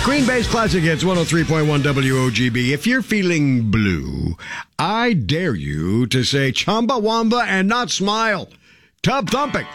Green Bay's Classic Hits 103.1 WOGB. If you're feeling blue, I dare you to say Chumbawamba and not smile. Tub thumping.